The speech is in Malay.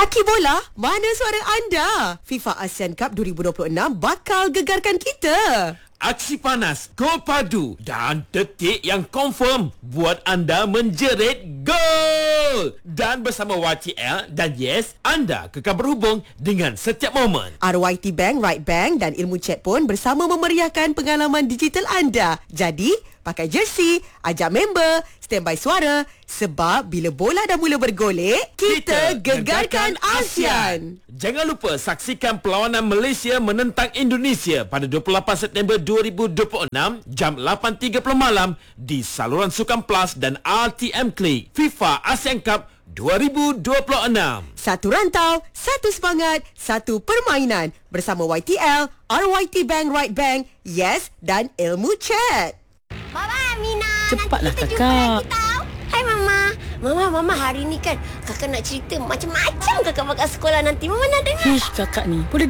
Kaki bola, mana suara anda? FIFA ASEAN Cup 2026 bakal gegarkan kita. Aksi panas, gol padu dan detik yang confirm buat anda menjerit gol. Dan bersama YTL dan Yes, anda kekal berhubung dengan setiap momen. RYT Bank, Right Bank dan Ilmu Chat pun bersama memeriahkan pengalaman digital anda. Jadi, pakai jersey, ajak member, standby suara. Sebab bila bola dah mula bergolek, kita gegarkan ASEAN. Jangan lupa saksikan perlawanan Malaysia menentang Indonesia pada 28 September 2026 jam 8.30 malam di saluran Sukan Plus dan RTM Klik. FIFA ASEAN Cup 2026. Satu rantau, satu semangat, satu permainan. Bersama YTL, RYT Bank, Right Bank, Yes dan Ilmu Chat. Mama, Amina. Cepatlah, nanti kita Kakak. jumpa lagi tau. Hai Mama. Mama hari ni kan Kakak nak cerita macam-macam Kakak bakal sekolah nanti. Mama nak dengar. Kakak ni boleh